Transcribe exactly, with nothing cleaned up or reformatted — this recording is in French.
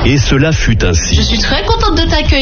Et cela fut ainsi. Je suis très contente de t'accueillir.